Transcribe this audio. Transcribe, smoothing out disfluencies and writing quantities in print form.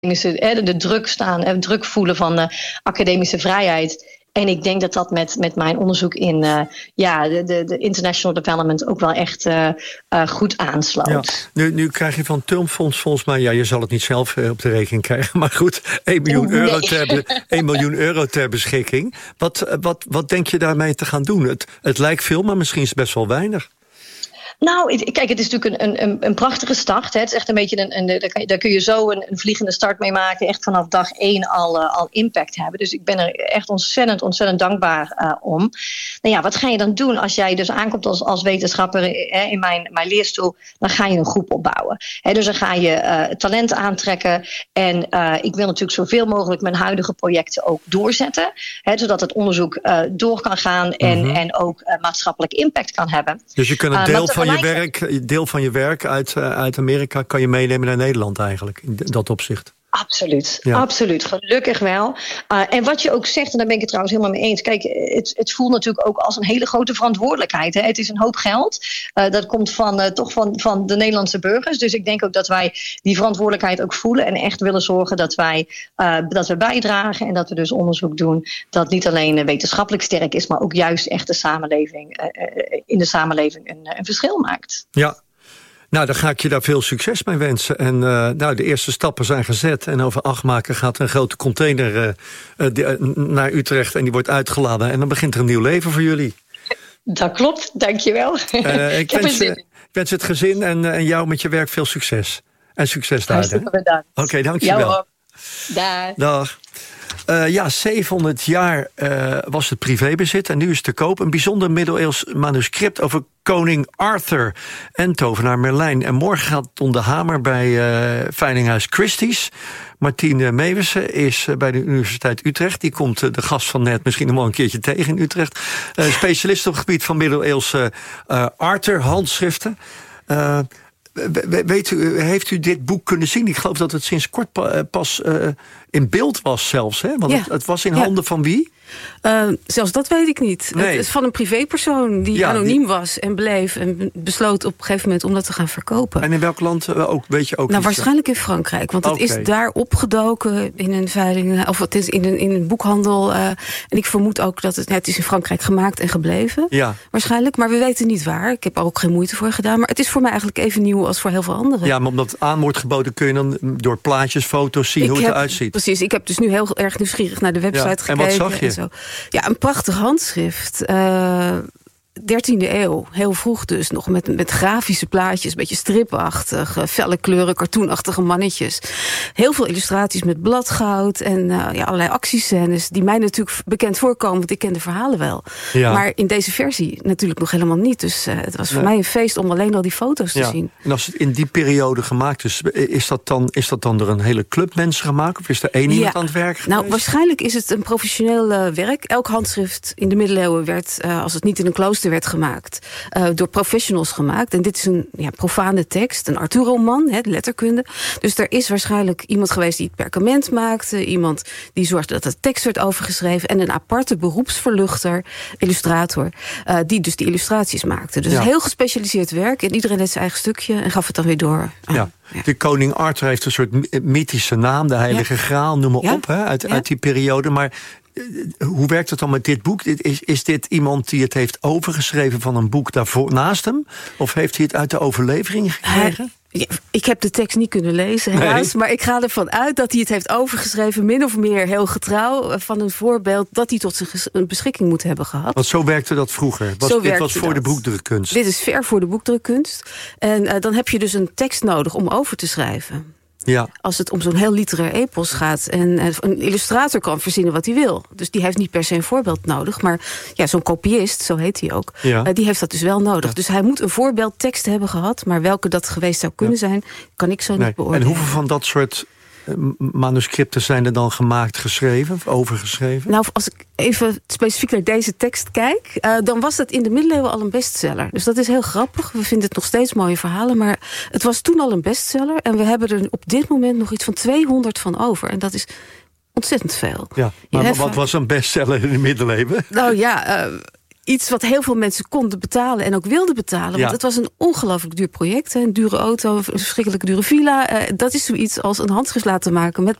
de druk staan en druk voelen van academische vrijheid. En ik denk dat dat met mijn onderzoek in de international development ook wel echt goed aansloot. Ja. Nu krijg je van Tulpfonds volgens mij, je zal het niet zelf op de rekening krijgen, maar goed, 1 miljoen euro ter beschikking. Wat denk je daarmee te gaan doen? Het lijkt veel, maar misschien is het best wel weinig. Nou, kijk, het is natuurlijk een prachtige start. Hè. Het is echt een beetje daar kun je zo een vliegende start mee maken. Echt vanaf dag 1 al impact hebben. Dus ik ben er echt ontzettend dankbaar om. Nou ja, wat ga je dan doen als jij dus aankomt als wetenschapper in mijn leerstoel? Dan ga je een groep opbouwen. Dus dan ga je talent aantrekken. En ik wil natuurlijk zoveel mogelijk mijn huidige projecten ook doorzetten. Zodat het onderzoek door kan gaan en ook maatschappelijk impact kan hebben. Dus je kunt een deel van je werk uit Amerika kan je meenemen naar Nederland eigenlijk, in dat opzicht. Absoluut, absoluut. Gelukkig wel. En wat je ook zegt, en daar ben ik het trouwens helemaal mee eens. Kijk, het voelt natuurlijk ook als een hele grote verantwoordelijkheid. Hè. Het is een hoop geld. Dat komt van de Nederlandse burgers. Dus ik denk ook dat wij die verantwoordelijkheid ook voelen. En echt willen zorgen dat we bijdragen. En dat we dus onderzoek doen dat niet alleen wetenschappelijk sterk is, maar ook juist echt in de samenleving een verschil maakt. Ja. Nou, dan ga ik je daar veel succes mee wensen. En de eerste stappen zijn gezet. En over 8 maanden gaat een grote container naar Utrecht en die wordt uitgeladen. En dan begint er een nieuw leven voor jullie. Dat klopt, dankjewel. Ik wens het gezin en jou met je werk veel succes. En succes daar. Hartstikke bedankt. Oké, dankjewel. Dag. 700 jaar was het privébezit en nu is het te koop. Een bijzonder middeleeuws manuscript over koning Arthur en tovenaar Merlijn. En morgen gaat het om de hamer bij Veilinghuis Christie's. Martien Meeuwissen is bij de Universiteit Utrecht. Die komt de gast van net misschien nog wel een keertje tegen in Utrecht. Specialist op het gebied van middeleeuwse Arthur-handschriften. Heeft u dit boek kunnen zien? Ik geloof dat het sinds kort pas in beeld was zelfs. Hè? Want het was in handen van wie? Zelfs dat weet ik niet. Nee. Het is van een privépersoon die anoniem was en bleef en besloot op een gegeven moment om dat te gaan verkopen. En in welk land weet je ook? Nou, waarschijnlijk in Frankrijk, want het is daar opgedoken in een veiling, of het is in een boekhandel. En ik vermoed ook dat het is in Frankrijk gemaakt en gebleven. Ja. Waarschijnlijk, maar we weten niet waar. Ik heb er ook geen moeite voor gedaan, maar het is voor mij eigenlijk even nieuw als voor heel veel anderen. Ja, maar omdat het aan wordt geboden kun je dan door plaatjes, foto's zien hoe het eruit ziet. Precies, ik heb dus nu heel erg nieuwsgierig naar de website gekeken. En wat zag je? Ja, een prachtig handschrift. 13e eeuw, heel vroeg dus nog, met grafische plaatjes, een beetje stripachtig, felle kleuren, cartoonachtige mannetjes. Heel veel illustraties met bladgoud en allerlei actiescènes die mij natuurlijk bekend voorkomen, want ik ken de verhalen wel. Ja. Maar in deze versie natuurlijk nog helemaal niet. Dus het was voor mij een feest om alleen al die foto's te zien. En als het in die periode gemaakt is, is dat dan door een hele club mensen gemaakt? Of is er één iemand aan het werk geweest? Nou, waarschijnlijk is het een professioneel werk. Elk handschrift in de middeleeuwen werd, als het niet in een klooster werd gemaakt, door professionals gemaakt. En dit is een profane tekst, een Arthur-roman, de letterkunde. Dus er is waarschijnlijk iemand geweest die het perkament maakte, iemand die zorgde dat de tekst werd overgeschreven en een aparte beroepsverluchter, illustrator, die dus die illustraties maakte. Dus heel gespecialiseerd werk en iedereen deed zijn eigen stukje en gaf het dan weer door. De koning Arthur heeft een soort mythische naam, de Heilige Graal, noem maar op, uit die periode. Maar hoe werkt het dan met dit boek? Is dit iemand die het heeft overgeschreven van een boek daarvoor naast hem? Of heeft hij het uit de overlevering gekregen? Ik heb de tekst niet kunnen lezen, helaas. Nee. Maar ik ga ervan uit dat hij het heeft overgeschreven, min of meer heel getrouw, van een voorbeeld dat hij tot zijn beschikking moet hebben gehad. Want zo werkte dat vroeger. Dit was voor de boekdrukkunst. Dit is ver voor de boekdrukkunst. En dan heb je dus een tekst nodig om over te schrijven. Ja. Als het om zo'n heel literair epos gaat. En een illustrator kan verzinnen wat hij wil. Dus die heeft niet per se een voorbeeld nodig. Maar zo'n kopiist, zo heet hij ook, die heeft dat dus wel nodig. Ja. Dus hij moet een voorbeeldtekst hebben gehad. Maar welke dat geweest zou kunnen zijn, kan ik zo niet beoordelen. En hoeveel van dat soort manuscripten zijn er dan gemaakt, geschreven of overgeschreven? Nou, als ik even specifiek naar deze tekst kijk, dan was dat in de middeleeuwen al een bestseller. Dus dat is heel grappig. We vinden het nog steeds mooie verhalen, maar het was toen al een bestseller. En we hebben er op dit moment nog iets van 200 van over. En dat is ontzettend veel. Ja, maar wat was een bestseller in de middeleeuwen? Nou ja, iets wat heel veel mensen konden betalen en ook wilden betalen. Want het was een ongelooflijk duur project. Een dure auto, een verschrikkelijk dure villa. Dat is zoiets als een handschrift laten maken met